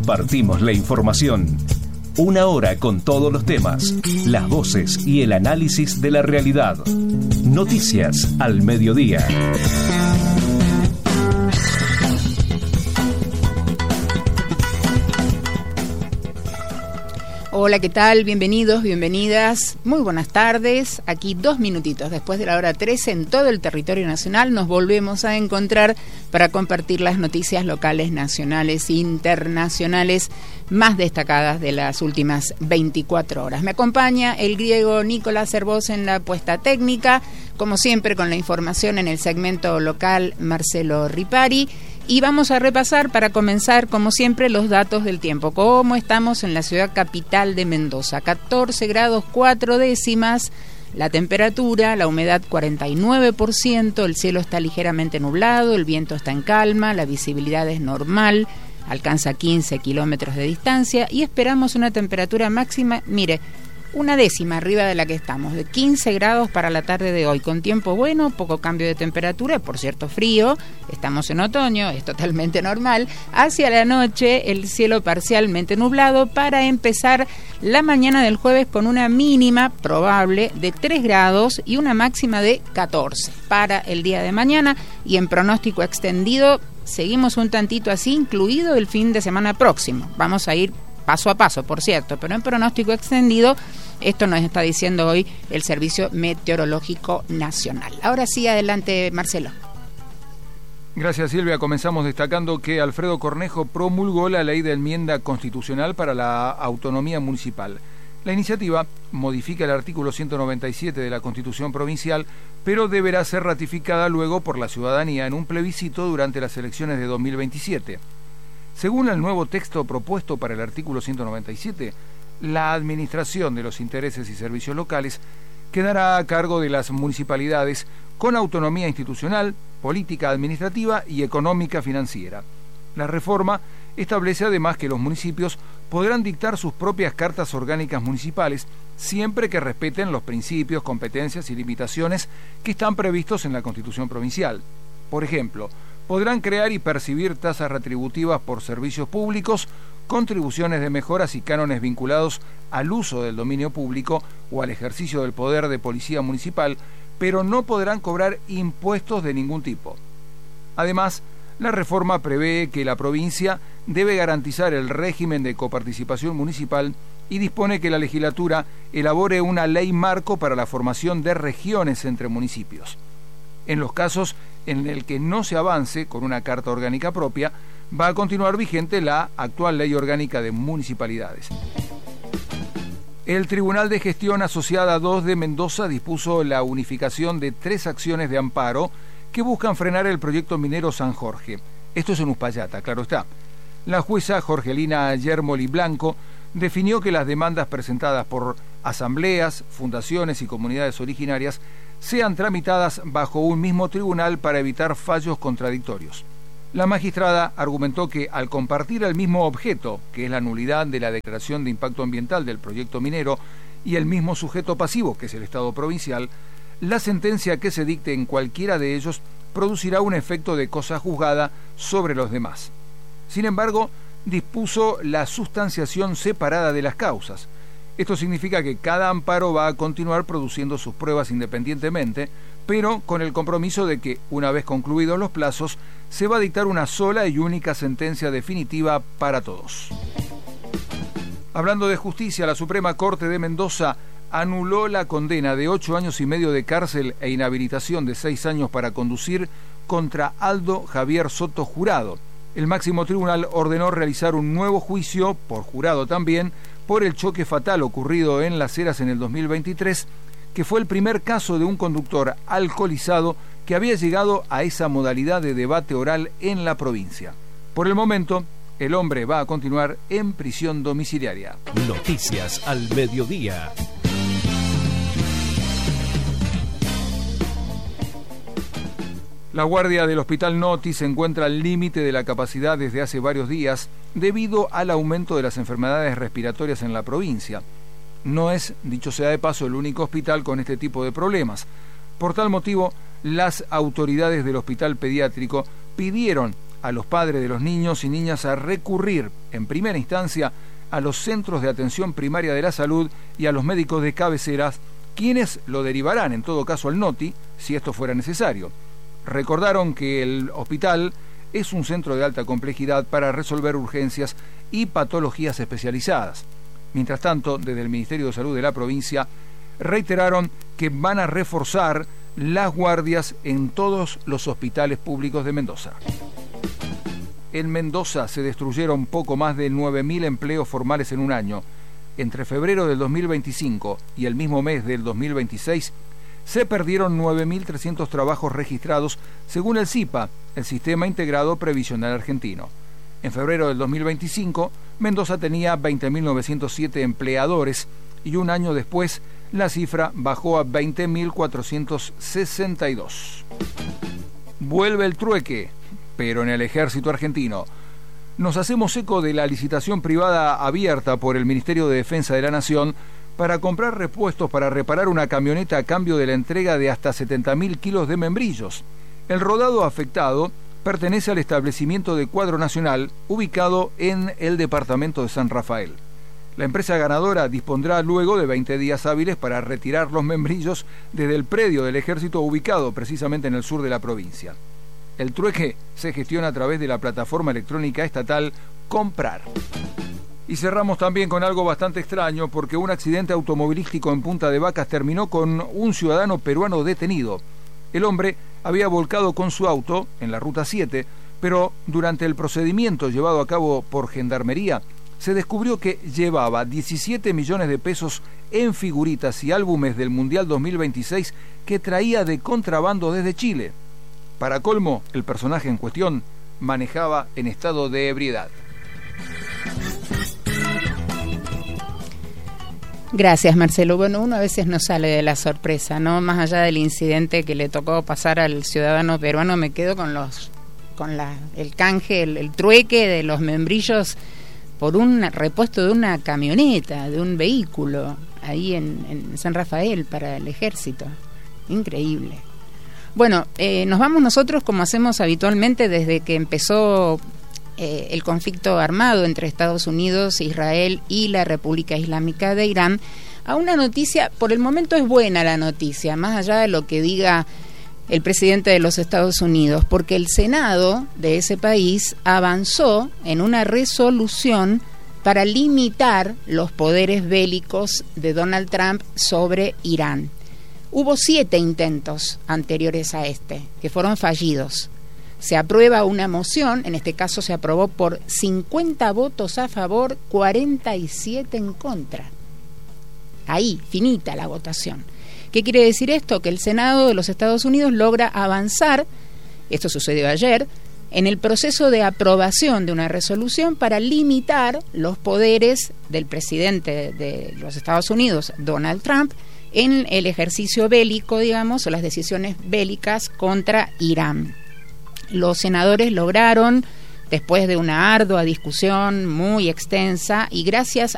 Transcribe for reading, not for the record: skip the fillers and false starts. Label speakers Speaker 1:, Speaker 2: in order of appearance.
Speaker 1: Compartimos la información. Una hora con todos los temas, las voces y el análisis de la realidad. Noticias al mediodía.
Speaker 2: Hola, ¿qué tal? Bienvenidos, bienvenidas. Muy buenas tardes. Aquí 2 minutitos después de la hora 13 en todo el territorio nacional nos volvemos a encontrar para compartir las noticias locales, nacionales e internacionales más destacadas de las últimas 24 horas. Me acompaña el griego Nicolás Hervós en la puesta técnica, como siempre con la información en el segmento local Marcelo Ripari. Y vamos a repasar para comenzar, como siempre, los datos del tiempo. ¿Cómo estamos en la ciudad capital de Mendoza? 14 grados 4 décimas, la temperatura, la humedad 49%, el cielo está ligeramente nublado, el viento está en calma, la visibilidad es normal, alcanza 15 kilómetros de distancia y esperamos una temperatura máxima, mire, 1 décima arriba de la que estamos, de 15 grados para la tarde de hoy, con tiempo bueno, poco cambio de temperatura, por cierto frío, estamos en otoño, es totalmente normal. Hacia la noche el cielo parcialmente nublado para empezar la mañana del jueves con una mínima probable de 3 grados y una máxima de 14 para el día de mañana, y en pronóstico extendido seguimos un tantito así, incluido el fin de semana próximo. Vamos a ir paso a paso, por cierto, pero en pronóstico extendido, esto nos está diciendo hoy el Servicio Meteorológico Nacional. Ahora sí, adelante, Marcelo.
Speaker 3: Gracias, Silvia. Comenzamos destacando que Alfredo Cornejo promulgó la ley de enmienda constitucional para la autonomía municipal. La iniciativa modifica el artículo 197 de la Constitución Provincial, pero deberá ser ratificada luego por la ciudadanía en un plebiscito durante las elecciones de 2027. Según el nuevo texto propuesto para el artículo 197, la administración de los intereses y servicios locales quedará a cargo de las municipalidades con autonomía institucional, política administrativa y económica financiera. La reforma establece además que los municipios podrán dictar sus propias cartas orgánicas municipales siempre que respeten los principios, competencias y limitaciones que están previstos en la Constitución Provincial. Por ejemplo, podrán crear y percibir tasas retributivas por servicios públicos, contribuciones de mejoras y cánones vinculados al uso del dominio público o al ejercicio del poder de policía municipal, pero no podrán cobrar impuestos de ningún tipo. Además, la reforma prevé que la provincia debe garantizar el régimen de coparticipación municipal y dispone que la legislatura elabore una ley marco para la formación de regiones entre municipios. En los casos en el que no se avance con una carta orgánica propia, va a continuar vigente la actual Ley Orgánica de Municipalidades. El Tribunal de Gestión Asociada 2 de Mendoza dispuso la unificación de 3 acciones de amparo que buscan frenar el proyecto minero San Jorge. Esto es en Uspallata, claro está. La jueza Jorgelina Yermoli Blanco definió que las demandas presentadas por asambleas, fundaciones y comunidades originarias sean tramitadas bajo un mismo tribunal para evitar fallos contradictorios. La magistrada argumentó que al compartir el mismo objeto, que es la nulidad de la declaración de impacto ambiental del proyecto minero, y el mismo sujeto pasivo, que es el Estado provincial, la sentencia que se dicte en cualquiera de ellos producirá un efecto de cosa juzgada sobre los demás. Sin embargo, dispuso la sustanciación separada de las causas. Esto significa que cada amparo va a continuar produciendo sus pruebas independientemente, pero con el compromiso de que, una vez concluidos los plazos, se va a dictar una sola y única sentencia definitiva para todos. Hablando de justicia, la Suprema Corte de Mendoza anuló la condena de 8 años y medio de cárcel e inhabilitación de 6 años para conducir contra Aldo Javier Soto Jurado. El máximo tribunal ordenó realizar un nuevo juicio, por jurado también, por el choque fatal ocurrido en Las Heras en el 2023, que fue el primer caso de un conductor alcoholizado que había llegado a esa modalidad de debate oral en la provincia. Por el momento, el hombre va a continuar en prisión domiciliaria.
Speaker 1: Noticias al mediodía.
Speaker 3: La guardia del Hospital Noti se encuentra al límite de la capacidad desde hace varios días debido al aumento de las enfermedades respiratorias en la provincia. No es, dicho sea de paso, el único hospital con este tipo de problemas. Por tal motivo, las autoridades del hospital pediátrico pidieron a los padres de los niños y niñas a recurrir, en primera instancia, a los centros de atención primaria de la salud y a los médicos de cabeceras, quienes lo derivarán, en todo caso, al NOTI, si esto fuera necesario. Recordaron que el hospital es un centro de alta complejidad para resolver urgencias y patologías especializadas. Mientras tanto, desde el Ministerio de Salud de la provincia, reiteraron que van a reforzar las guardias en todos los hospitales públicos de Mendoza. En Mendoza se destruyeron poco más de 9.000 empleos formales en un año. Entre febrero del 2025 y el mismo mes del 2026, se perdieron 9.300 trabajos registrados según el SIPA, el Sistema Integrado Previsional Argentino. En febrero del 2025, Mendoza tenía 20.907 empleadores y un año después la cifra bajó a 20.462. Vuelve el trueque, pero en el ejército argentino. Nos hacemos eco de la licitación privada abierta por el Ministerio de Defensa de la Nación para comprar repuestos para reparar una camioneta a cambio de la entrega de hasta 70.000 kilos de membrillos. El rodado afectado pertenece al establecimiento de Cuadro Nacional, ubicado en el departamento de San Rafael. La empresa ganadora dispondrá luego de 20 días hábiles para retirar los membrillos desde el predio del ejército ubicado precisamente en el sur de la provincia. El trueque se gestiona a través de la plataforma electrónica estatal Comprar. Y cerramos también con algo bastante extraño, porque un accidente automovilístico en Punta de Vacas terminó con un ciudadano peruano detenido. El hombre había volcado con su auto en la Ruta 7, pero durante el procedimiento llevado a cabo por Gendarmería, se descubrió que llevaba 17 millones de pesos en figuritas y álbumes del Mundial 2026 que traía de contrabando desde Chile. Para colmo, el personaje en cuestión manejaba en estado de ebriedad.
Speaker 2: Gracias, Marcelo. Bueno, uno a veces no sale de la sorpresa, ¿no? Más allá del incidente que le tocó pasar al ciudadano peruano, me quedo con el canje, el trueque de los membrillos por un repuesto de una camioneta, de un vehículo, ahí en San Rafael para el ejército. Increíble. Bueno, nos vamos nosotros, como hacemos habitualmente desde que empezó el conflicto armado entre Estados Unidos, Israel y la República Islámica de Irán, a una noticia. Por el momento es buena la noticia, más allá de lo que diga el presidente de los Estados Unidos, porque el Senado de ese país avanzó en una resolución para limitar los poderes bélicos de Donald Trump sobre Irán. Hubo 7 intentos anteriores a este, que fueron fallidos. Se aprueba una moción, en este caso se aprobó por 50 votos a favor, 47 en contra. Ahí, finita la votación. ¿Qué quiere decir esto? Que el Senado de los Estados Unidos logra avanzar, esto sucedió ayer, en el proceso de aprobación de una resolución para limitar los poderes del presidente de los Estados Unidos, Donald Trump, en el ejercicio bélico, digamos, o las decisiones bélicas contra Irán. Los senadores lograron, después de una ardua discusión muy extensa, y gracias